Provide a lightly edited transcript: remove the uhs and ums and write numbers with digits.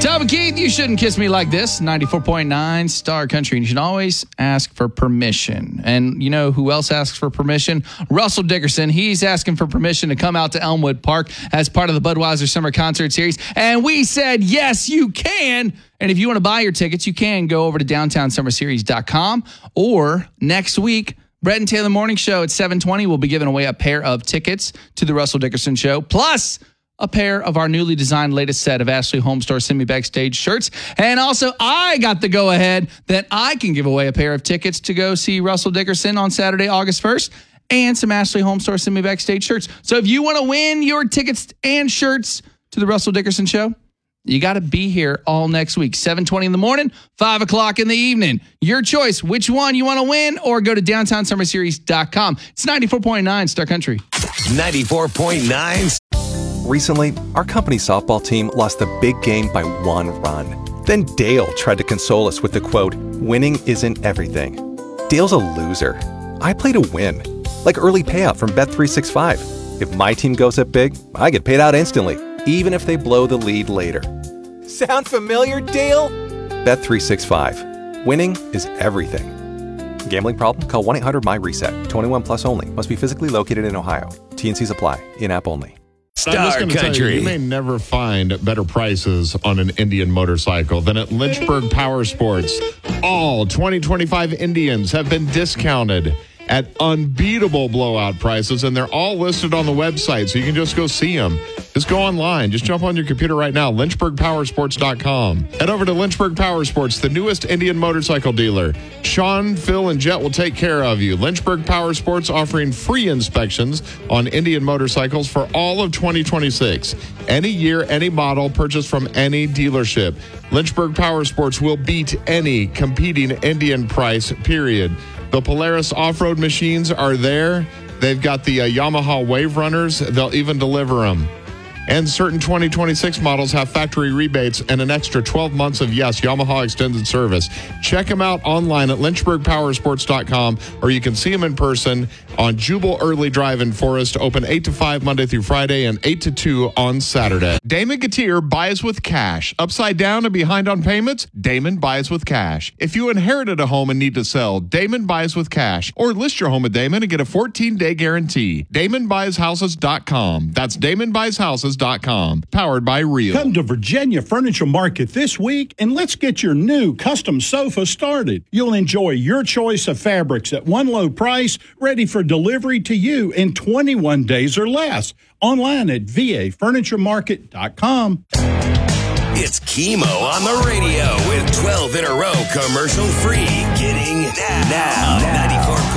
Toby Keith, You Shouldn't Kiss Me Like This, 94.9 Star Country. And you should always ask for permission. And you know who else asks for permission? Russell Dickerson. He's asking for permission to come out to Elmwood Park as part of the Budweiser Summer Concert Series. And we said, yes, you can. And if you want to buy your tickets, you can go over to downtownsummerseries.com. Or next week, Brett and Taylor Morning Show at 7:20 will be giving away a pair of tickets to the Russell Dickerson Show, plus a pair of our newly designed latest set of Ashley Home Store Send Me Backstage shirts. And also, I got the go-ahead that I can give away a pair of tickets to go see Russell Dickerson on Saturday, August 1st, and some Ashley Home Store Send Me Backstage shirts. So if you want to win your tickets and shirts to the Russell Dickerson Show, you got to be here all next week, 7:20 in the morning, 5 o'clock in the evening. Your choice, which one you want to win, or go to downtownsummerseries.com. It's 94.9 Star Country. 94.9. Recently, our company softball team lost the big game by 1 run. Then Dale tried to console us with the quote, "Winning isn't everything." Dale's a loser. I play to win. Like early payout from Bet365. If my team goes up big, I get paid out instantly, even if they blow the lead later. Sound familiar, Dale? Bet365. Winning is everything. Gambling problem? Call 1-800-MY-RESET. 21 plus only. Must be physically located in Ohio. T&Cs apply. In-app only. Star Country. You may never find better prices on an Indian motorcycle than at Lynchburg Power Sports. All 2025 Indians have been discounted at unbeatable blowout prices, and they're all listed on the website, so you can just go see them. Just go online. Just jump on your computer right now, lynchburgpowersports.com. Head over to Lynchburg Power Sports, the newest Indian motorcycle dealer. Sean, Phil, and Jet will take care of you. Lynchburg Power Sports offering free inspections on Indian motorcycles for all of 2026. Any year, any model, purchased from any dealership. Lynchburg Power Sports will beat any competing Indian price, period. The Polaris off-road machines are there. They've got the Yamaha Wave Runners. They'll even deliver them. And certain 2026 models have factory rebates and an extra 12 months of, yes, Yamaha extended service. Check them out online at lynchburgpowersports.com, or you can see them in person on Jubal Early Drive in Forest, open 8 to 5 Monday through Friday and 8 to 2 on Saturday. Damon Gautier buys with cash. Upside down and behind on payments? Damon buys with cash. If you inherited a home and need to sell, Damon buys with cash. Or list your home with Damon and get a 14-day guarantee. DamonBuysHouses.com. That's DamonBuysHouses.com. Powered by Real. Come to Virginia Furniture Market this week and let's get your new custom sofa started. You'll enjoy your choice of fabrics at one low price, ready for delivery to you in 21 days or less. Online at vafurnituremarket.com. It's Chemo on the radio with 12 in a row commercial free. Getting now 94.9